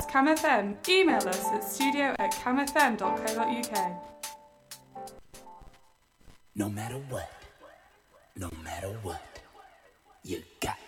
That's Cam FM. Email us at studio@camfm.co.uk. No matter what, you got